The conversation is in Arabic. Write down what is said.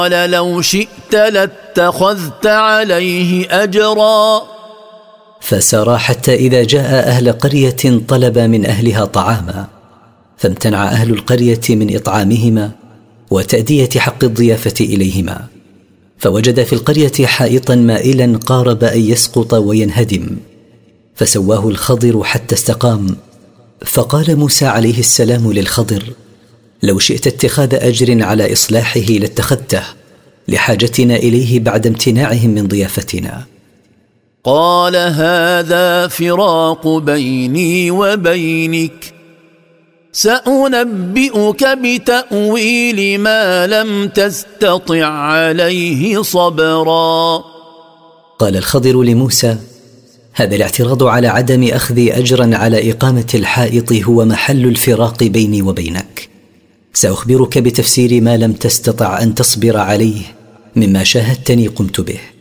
قال لو شئت لاتخذت عليه أجرا. فسار حتى إذا جاء أهل قرية طلب من أهلها طعاما، فامتنع أهل القرية من إطعامهما وتأدية حق الضيافة إليهما، فوجد في القرية حائطا مائلا قارب أن يسقط وينهدم، فسواه الخضر حتى استقام. فقال موسى عليه السلام للخضر: لو شئت اتخاذ أجر على إصلاحه لاتخذته، لحاجتنا إليه بعد امتناعهم من ضيافتنا. قال هذا فراق بيني وبينك، سأنبئك بتأويل ما لم تستطع عليه صبرا. قال الخضر لموسى: هذا الاعتراض على عدم أخذ أجرا على إقامة الحائط هو محل الفراق بيني وبينك، سأخبرك بتفسير ما لم تستطع أن تصبر عليه مما شاهدتني قمت به.